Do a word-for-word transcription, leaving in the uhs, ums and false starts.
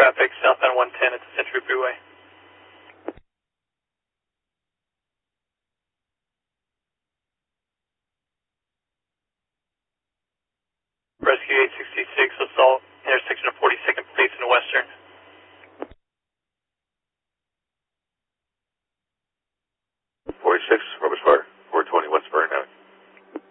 traffic southbound one ten at the Century Freeway.